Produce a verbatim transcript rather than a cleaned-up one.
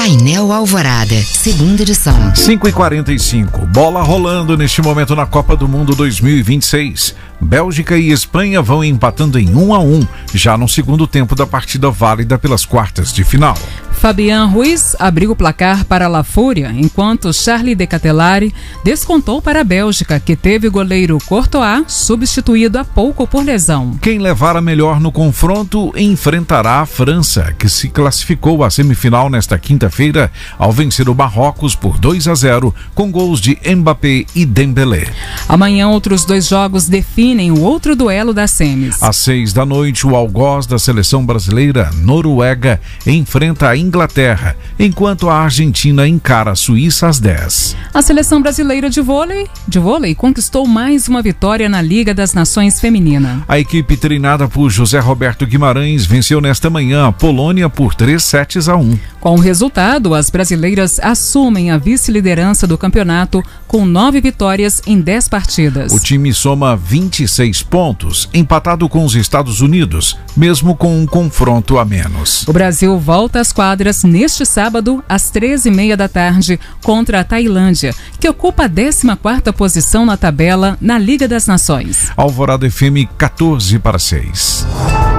Painel Alvorada, segunda edição. cinco e quarenta e cinco. Bola rolando neste momento na Copa do Mundo dois mil e vinte e seis. Bélgica e Espanha vão empatando em um a um, já no segundo tempo da partida válida pelas quartas de final. Fabián Ruiz abriu o placar para a La Fúria, enquanto Charlie de Catelari descontou para a Bélgica, que teve o goleiro Courtois substituído há pouco por lesão. Quem levar a melhor no confronto enfrentará a França, que se classificou à semifinal nesta quinta-feira ao vencer o Marrocos por dois a zero, com gols de Mbappé e Dembélé. Amanhã, outros dois jogos definem o outro duelo das semis. Às seis da noite, o algoz da seleção brasileira, Noruega, enfrenta a Inglaterra, enquanto a Argentina encara a Suíça às dez. A seleção brasileira de vôlei, de vôlei conquistou mais uma vitória na Liga das Nações Feminina. A equipe treinada por José Roberto Guimarães venceu nesta manhã a Polônia por três sets a um. Com o resultado, as brasileiras assumem a vice-liderança do campeonato com nove vitórias em dez partidas. O time soma vinte e seis pontos, empatado com os Estados Unidos, mesmo com um confronto a menos. O Brasil volta às quadras neste sábado, às treze e meia da tarde, contra a Tailândia, que ocupa a décima quarta posição na tabela na Liga das Nações. Alvorada F M quatorze para seis.